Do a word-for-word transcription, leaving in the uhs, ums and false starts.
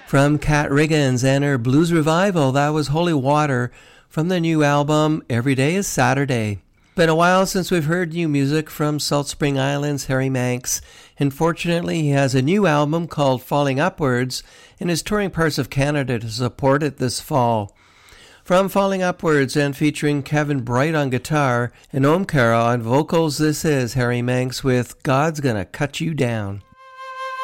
From Kat Riggins and her blues revival, that was Holy Water from the new album Every Day is Saturday. Been a while since we've heard new music from Salt Spring Island's Harry Manx, and fortunately he has a new album called Falling Upwards and is touring parts of Canada to support it this fall. From Falling Upwards and featuring Kevin Bright on guitar and Omkara on vocals, this is Harry Manx with God's Gonna Cut You Down.